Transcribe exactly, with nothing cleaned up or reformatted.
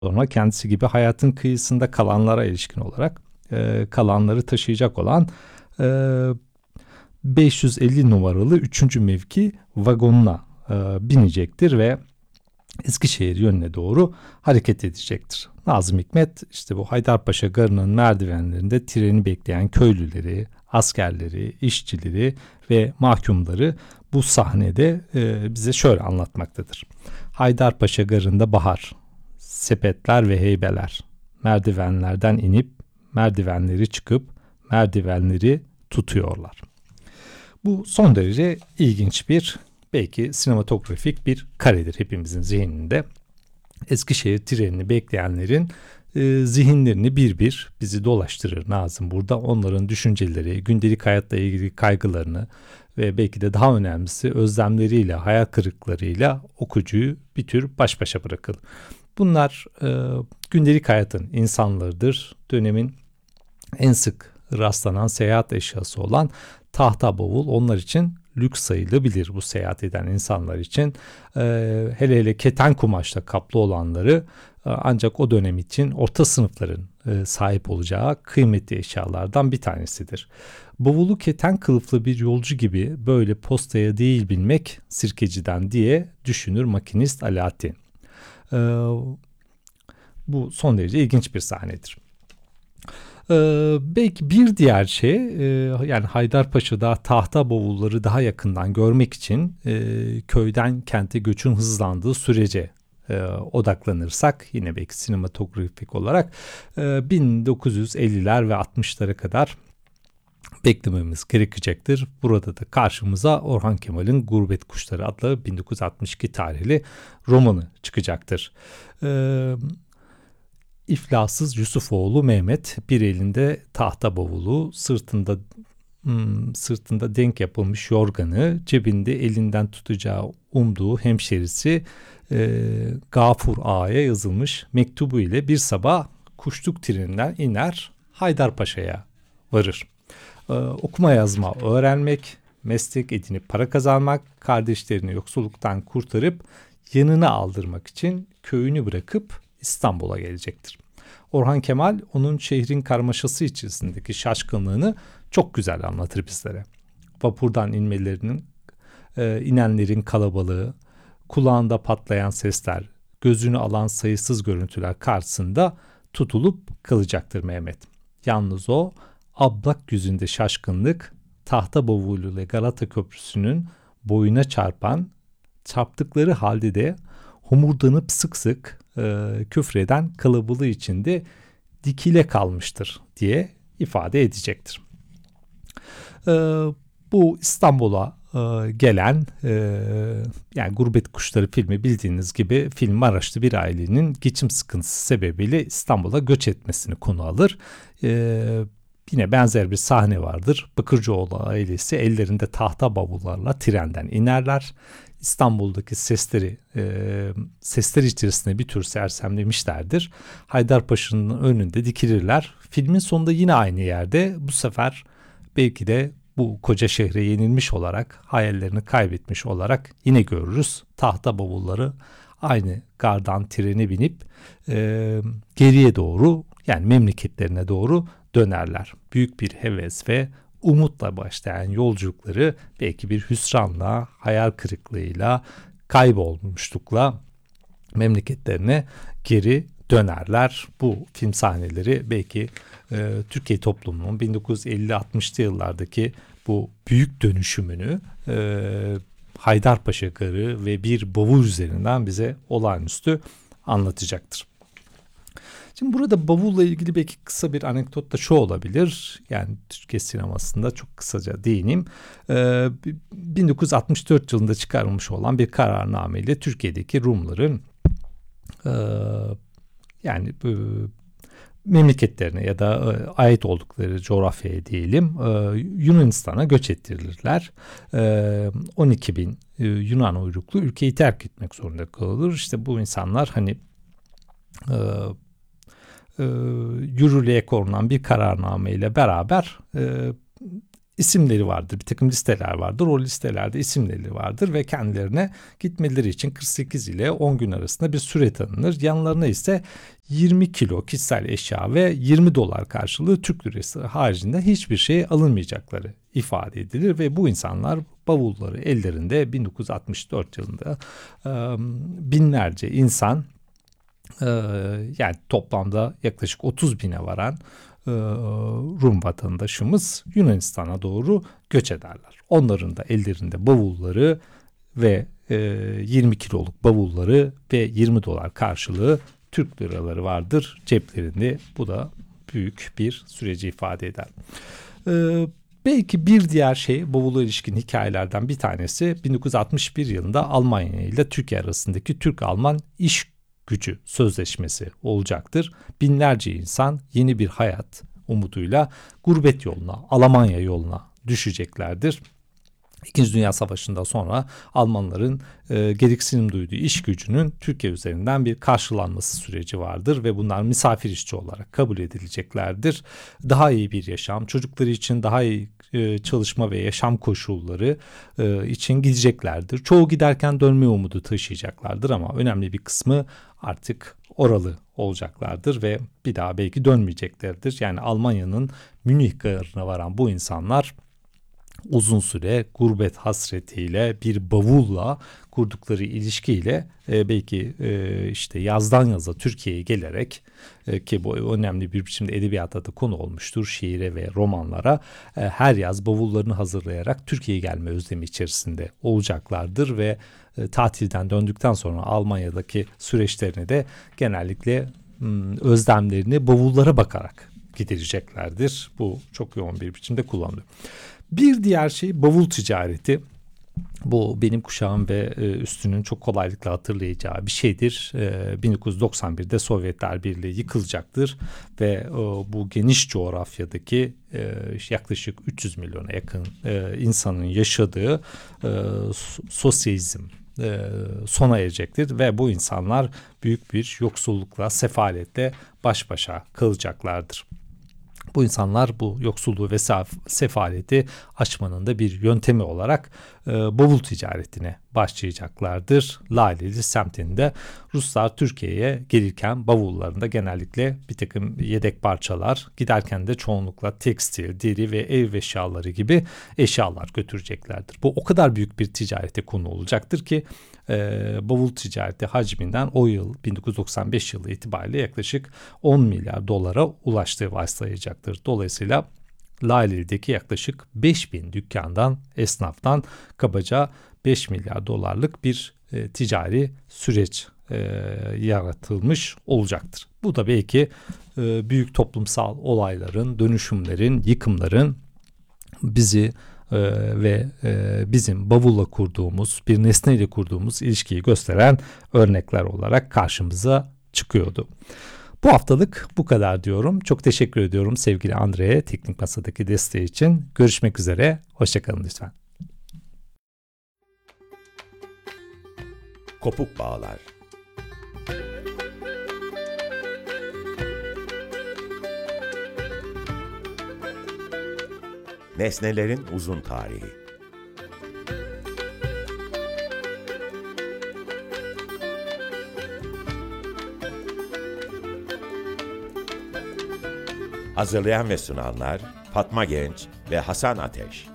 sonra kendisi gibi hayatın kıyısında kalanlara ilişkin olarak e, kalanları taşıyacak olan e, beş yüz elli numaralı üçüncü mevki vagonuna e, binecektir ve Eskişehir yönüne doğru hareket edecektir. Nazım Hikmet işte bu Haydarpaşa Garı'nın merdivenlerinde treni bekleyen köylüleri, askerleri, işçileri ve mahkumları bu sahnede e, bize şöyle anlatmaktadır. Haydarpaşa Garı'nda bahar, sepetler ve heybeler, merdivenlerden inip merdivenleri çıkıp merdivenleri tutuyorlar. Bu son derece ilginç bir, belki sinematografik bir karedir hepimizin zihninde. Eskişehir trenini bekleyenlerin e, zihinlerini bir bir bizi dolaştırır Nazım burada. Onların düşünceleri, gündelik hayatla ilgili kaygılarını ve belki de daha önemlisi özlemleriyle, hayal kırıklarıyla okuyucuyu bir tür baş başa bırakır. Bunlar e, gündelik hayatın insanlarıdır. Dönemin en sık rastlanan seyahat eşyası olan tahta bavul onlar için lüks sayılabilir, bu seyahat eden insanlar için. Ee, hele hele keten kumaşla kaplı olanları e, ancak o dönem için orta sınıfların e, sahip olacağı kıymetli eşyalardan bir tanesidir. Bavulu keten kılıflı bir yolcu gibi böyle postaya değil binmek sirkeciden diye düşünür makinist Alaaddin. Ee, bu son derece ilginç bir sahnedir. Ee, belki bir diğer şey e, yani Haydarpaşa'da tahta bavulları daha yakından görmek için e, köyden kente göçün hızlandığı sürece e, odaklanırsak yine belki sinematografik olarak e, bin dokuz yüz elliler ve altmışlara kadar beklememiz gerekecektir. Burada da karşımıza Orhan Kemal'in Gurbet Kuşları adlı bin dokuz yüz altmış iki tarihli romanı çıkacaktır. Evet. İflassız Yusufoğlu Mehmet bir elinde tahta bavulu, sırtında hmm, sırtında denk yapılmış yorganı, cebinde elinden tutacağı umduğu hemşerisi e, Gafur Ağa'ya yazılmış mektubu ile bir sabah kuşluk treninden iner, Haydarpaşa'ya varır. E, okuma yazma öğrenmek, meslek edinip para kazanmak, kardeşlerini yoksulluktan kurtarıp yanına aldırmak için köyünü bırakıp İstanbul'a gelecektir. Orhan Kemal onun şehrin karmaşası içerisindeki şaşkınlığını çok güzel anlatır bizlere. Vapurdan inmelerinin, e, inenlerin kalabalığı, kulağında patlayan sesler, gözünü alan sayısız görüntüler karşısında tutulup kalacaktır Mehmet. Yalnız o ablak yüzünde şaşkınlık, tahta bavuluyla Galata Köprüsü'nün boyuna çarpan, çarptıkları halde de homurdanıp sık sık e, küfreden kalabalığı içinde dikile kalmıştır diye ifade edecektir. E, bu İstanbul'a e, gelen e, yani Gurbet Kuşları filmi bildiğiniz gibi film Maraşlı bir ailenin geçim sıkıntısı sebebiyle İstanbul'a göç etmesini konu alır. E, Yine benzer bir sahne vardır. Bakırcıoğlu ailesi ellerinde tahta bavullarla trenden inerler. İstanbul'daki sesleri, e, sesler içerisinde bir tür sersemlemişlerdir. Haydarpaşa'nın önünde dikilirler. Filmin sonunda yine aynı yerde, bu sefer belki de bu koca şehre yenilmiş olarak, hayallerini kaybetmiş olarak yine görürüz. Tahta bavulları aynı gardan trene binip e, geriye doğru, yani memleketlerine doğru dönerler. Büyük bir heves ve umutla başlayan yolculukları belki bir hüsranla, hayal kırıklığıyla, kaybolmuşlukla memleketlerine geri dönerler. Bu film sahneleri belki e, Türkiye toplumunun bin dokuz yüz elli altmışlı yıllardaki bu büyük dönüşümünü e, Haydarpaşa Garı ve bir bavul üzerinden bize olağanüstü anlatacaktır. Şimdi burada bavulla ilgili belki kısa bir anekdot da şu olabilir. Yani Türkiye sinemasında çok kısaca değineyim. Ee, bin dokuz yüz altmış dört yılında çıkarılmış olan bir kararnameyle Türkiye'deki Rumların e, yani e, memleketlerine ya da e, ait oldukları coğrafyaya diyelim e, Yunanistan'a göç ettirilirler. E, on iki bin e, Yunan uyruklu ülkeyi terk etmek zorunda kalır. İşte bu insanlar hani e, e, yürürlüğe konulan bir kararname ile beraber e, isimleri vardır. Bir takım listeler vardır. O listelerde isimleri vardır ve kendilerine gitmeleri için kırk sekiz ile on gün arasında bir süre tanınır. Yanlarına ise yirmi kilo kişisel eşya ve yirmi dolar karşılığı Türk lirası haricinde hiçbir şey alınmayacakları ifade edilir ve bu insanlar bavulları ellerinde bin dokuz yüz altmış dört yılında binlerce insan, yani toplamda yaklaşık otuz bine varan Rum vatandaşımız Yunanistan'a doğru göç ederler. Onların da ellerinde bavulları ve yirmi kiloluk bavulları ve yirmi dolar karşılığı Türk liraları vardır ceplerinde. Bu da büyük bir süreci ifade eder. Ee, belki bir diğer şey, bavula ilişkin hikayelerden bir tanesi bin dokuz yüz altmış bir yılında Almanya ile Türkiye arasındaki Türk-Alman iş gücü sözleşmesi olacaktır. Binlerce insan yeni bir hayat umuduyla gurbet yoluna, Almanya yoluna düşeceklerdir. İkinci Dünya Savaşı'ndan sonra Almanların e, gereksinim duyduğu iş gücünün Türkiye üzerinden bir karşılanması süreci vardır ve bunlar misafir işçi olarak kabul edileceklerdir. Daha iyi bir yaşam, çocukları için daha iyi e, çalışma ve yaşam koşulları e, için gideceklerdir. Çoğu giderken dönme umudu taşıyacaklardır ama önemli bir kısmı artık oralı olacaklardır ve bir daha belki dönmeyeceklerdir. Yani Almanya'nın Münih garına varan bu insanlar uzun süre gurbet hasretiyle, bir bavulla kurdukları ilişkiyle e, belki e, işte yazdan yaza Türkiye'ye gelerek e, ki bu önemli bir biçimde edebiyata da konu olmuştur, şiire ve romanlara, e, her yaz bavullarını hazırlayarak Türkiye'ye gelme özlemi içerisinde olacaklardır ve e, tatilden döndükten sonra Almanya'daki süreçlerini de genellikle m, özlemlerini bavullara bakarak gidereceklerdir. Bu çok yoğun bir biçimde kullanılıyor. Bir diğer şey bavul ticareti. Bu benim kuşağım ve üstünün çok kolaylıkla hatırlayacağı bir şeydir. bin dokuz yüz doksan birde Sovyetler Birliği yıkılacaktır ve bu geniş coğrafyadaki yaklaşık üç yüz milyona yakın insanın yaşadığı sosyalizm sona erecektir ve bu insanlar büyük bir yoksullukla, sefaletle baş başa kalacaklardır. Bu insanlar bu yoksulluğu ve sefaleti aşmanın da bir yöntemi olarak e, bavul ticaretine başlayacaklardır. Laleli semtinde Ruslar Türkiye'ye gelirken bavullarında genellikle bir takım yedek parçalar, giderken de çoğunlukla tekstil, deri ve ev eşyaları gibi eşyalar götüreceklerdir. Bu o kadar büyük bir ticarete konu olacaktır ki e, bavul ticareti hacminden o yıl bin dokuz yüz doksan beş yılı itibariyle yaklaşık on milyar dolara ulaştığı varsayacaktır. Dolayısıyla Laleli'deki yaklaşık beş bin dükkandan, esnaftan kabaca beş milyar dolarlık bir e, ticari süreç e, yaratılmış olacaktır. Bu da belki e, büyük toplumsal olayların, dönüşümlerin, yıkımların bizi e, ve e, bizim bavulla kurduğumuz, bir nesneyle kurduğumuz ilişkiyi gösteren örnekler olarak karşımıza çıkıyordu. Bu haftalık bu kadar diyorum. Çok teşekkür ediyorum sevgili Andre'ye Teknik Masa'daki desteği için. Görüşmek üzere. Hoşçakalın lütfen. Kopuk bağlar. Nesnelerin uzun tarihi. Hazırlayan ve sunanlar Fatma Genç ve Hasan Ateş.